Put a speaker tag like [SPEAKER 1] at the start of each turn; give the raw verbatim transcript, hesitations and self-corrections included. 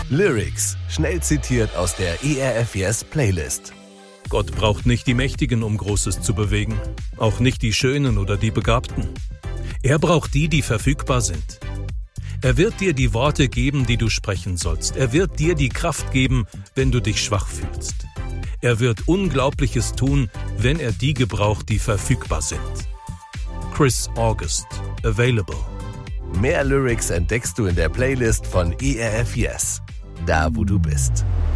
[SPEAKER 1] Lyrics, schnell zitiert aus der E R F Yes Playlist.
[SPEAKER 2] Gott braucht nicht die Mächtigen, um Großes zu bewegen, auch nicht die Schönen oder die Begabten. Er braucht die, die verfügbar sind. Er wird dir die Worte geben, die du sprechen sollst. Er wird dir die Kraft geben, wenn du dich schwach fühlst. Er wird Unglaubliches tun, wenn er die gebraucht, die verfügbar sind. Chris August, Available.
[SPEAKER 1] Mehr Lyrics entdeckst du in der Playlist von E R F Yes, da wo du bist.